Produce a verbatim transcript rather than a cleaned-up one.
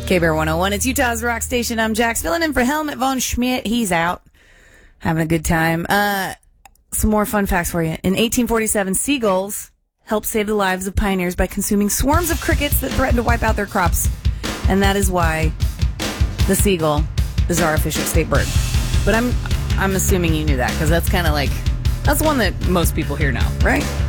K-Bear one oh one, it's Utah's rock station. I'm Jax, filling in for Helmut von Schmidt. He's out, having a good time. Uh, some more fun facts for you. In eighteen forty-seven, seagulls helped save the lives of pioneers by consuming swarms of crickets that threatened to wipe out their crops. And that is why the seagull is our official state bird. But I'm I'm assuming you knew that, because that's kind of like, that's one that most people here know, right?